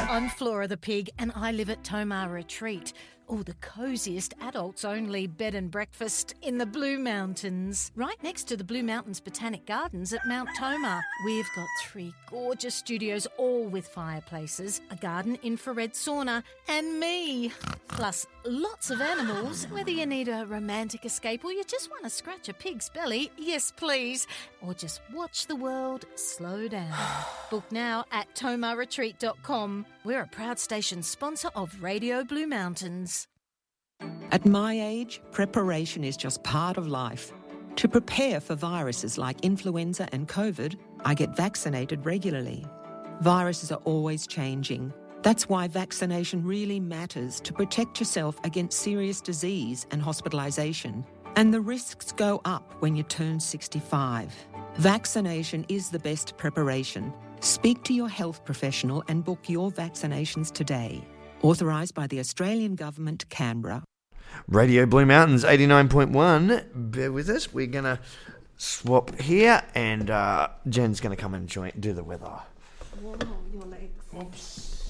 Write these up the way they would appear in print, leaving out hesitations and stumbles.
I'm Flora the Pig and I live at Tomar Retreat. Oh, the cosiest adults-only bed and breakfast in the Blue Mountains. Right next to the Blue Mountains Botanic Gardens at Mount Tomar. We've got 3 gorgeous studios, all with fireplaces, a garden infrared sauna, and me. Plus, lots of animals. Whether you need a romantic escape or you just want to scratch a pig's belly, yes please. Or just watch the world slow down. Book now at tomarretreat.com. We're a proud station sponsor of Radio Blue Mountains. At my age, preparation is just part of life. To prepare for viruses like influenza and COVID, I get vaccinated regularly. Viruses are always changing. That's why vaccination really matters to protect yourself against serious disease and hospitalisation. And the risks go up when you turn 65. Vaccination is the best preparation. Speak to your health professional and book your vaccinations today. Authorised by the Australian Government, Canberra. Radio Blue Mountains 89.1. Bear with us. We're going to swap here and Jen's going to come and do the weather. Whoa, your legs. Oops.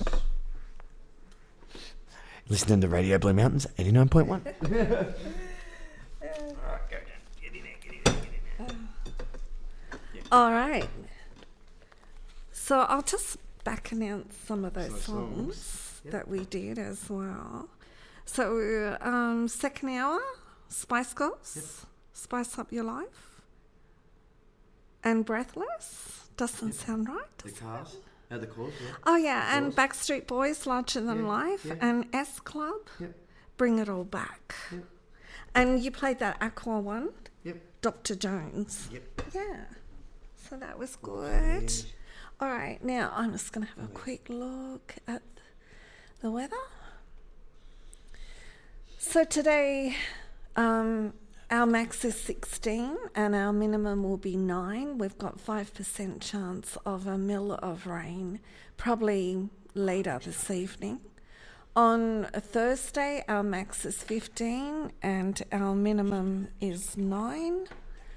Listening to Radio Blue Mountains 89.1. All right, go Jen. Get in there. All right. So I'll just back announce some of those songs that we did as well. So, second hour, Spice Girls, Spice Up Your Life, and Breathless. Doesn't sound right. The Cars. The Cars, yeah. Oh, yeah, and Backstreet Boys, Larger Than Life, and S Club, Bring It All Back. Yep. And you played that Aqua one, Dr. Jones. Yeah, so that was good. All right, now I'm just going to have a quick look at the weather. So today, our max is 16 and our minimum will be 9. We've got 5% chance of a mil of rain, probably later this evening. On a Thursday, our max is 15 and our minimum is 9.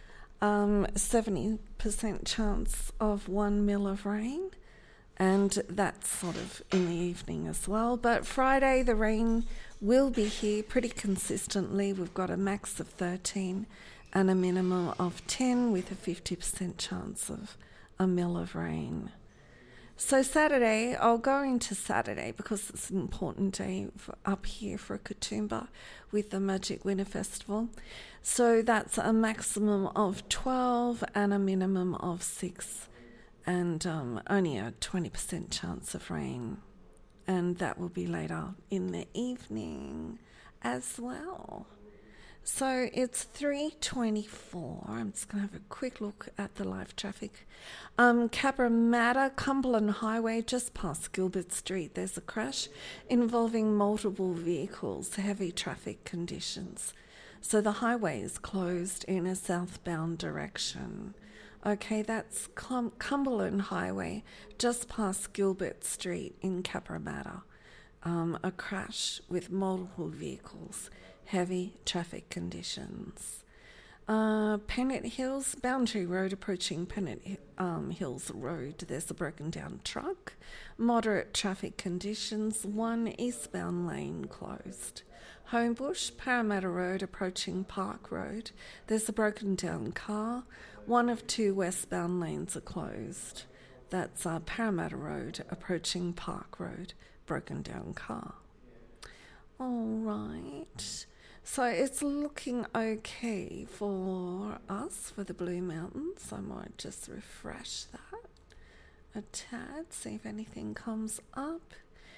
70% chance of 1 mil of rain, and that's sort of in the evening as well. But Friday, the rain will be here pretty consistently. We've got a max of 13 and a minimum of 10 with a 50% chance of a mil of rain. So Saturday, I'll go into Saturday because it's an important day up here for Katoomba with the Magic Winter Festival. So that's a maximum of 12 and a minimum of 6 and only a 20% chance of rain. And that will be later in the evening as well. So it's 3:24. I'm just going to have a quick look at the live traffic. Cabramatta, Cumberland Highway, just past Gilbert Street, there's a crash involving multiple vehicles, heavy traffic conditions. So the highway is closed in a southbound direction. Okay, that's Cumberland Highway, just past Gilbert Street in Cabramatta. A crash with multiple vehicles, heavy traffic conditions. Pennant Hills, Boundary Road approaching Pennant Hills Road, there's a broken down truck. Moderate traffic conditions, 1 eastbound lane closed. Homebush, Parramatta Road approaching Park Road, there's a broken down car. 1 of 2 westbound lanes are closed. That's Parramatta Road approaching Park Road, broken down car. All right. So it's looking okay for us, for the Blue Mountains. I might just refresh that a tad, see if anything comes up.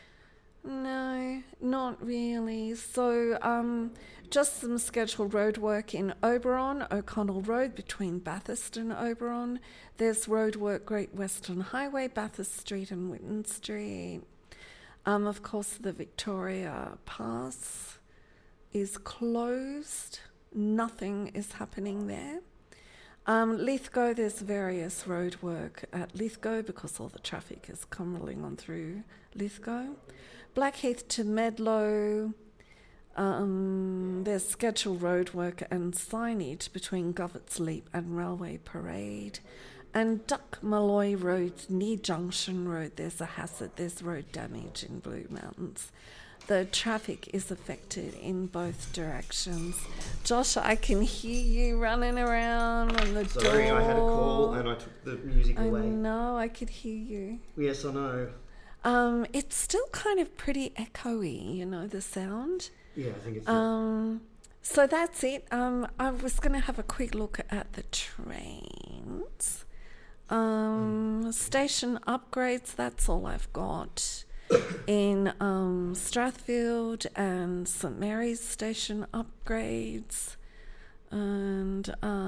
No, not really. So just some scheduled road work in Oberon, O'Connell Road between Bathurst and Oberon. There's road work Great Western Highway, Bathurst Street and Whitton Street. Of course, the Victoria Pass is closed. Nothing is happening there. Lithgow, there's various road work at Lithgow because all the traffic is coming on through Lithgow. Blackheath to Medlow, there's scheduled road work and signage between Govetts Leap and Railway Parade. And Duck Malloy Road, near Junction Road, there's a hazard. There's road damage in Blue Mountains. The traffic is affected in both directions. Josh, I can hear you running around on the door. Sorry, I had a call and I took the music away. I know, I could hear you. Yes, I know. It's still kind of pretty echoey, you know, the sound. Yeah, I think it's... So that's it. I was going to have a quick look at the trains. Station upgrades, that's all I've got. In Strathfield and St Mary's station upgrades. And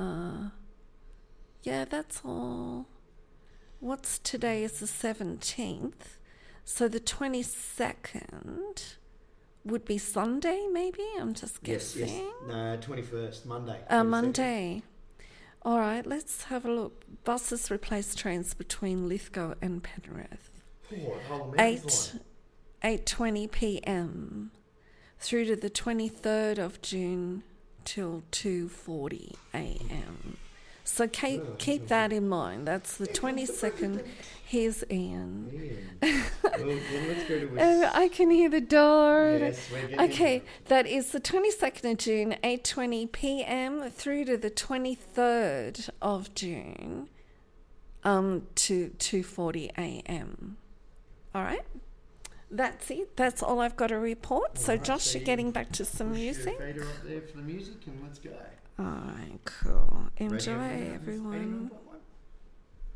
yeah, that's all. What's today is the 17th. So the 22nd would be Sunday, maybe? I'm just guessing. Yes. No, 21st, Monday. Monday. All right, let's have a look. Buses replace trains between Lithgow and Penrith. 8:20 p.m. through to the 23rd of June till 2:40 a.m. So keep that in mind. That's the 22nd. Here's Ian. Well, let's go to I can hear the door. Yes, we're getting Okay, that is the 22nd of June, 8:20 p.m. through to the 23rd of June, to 2:40 a.m. All right? That's it. That's all I've got to report. So, Josh, you're getting back to some music. Fader up there for the music and let's go. All right, cool. Enjoy, everyone.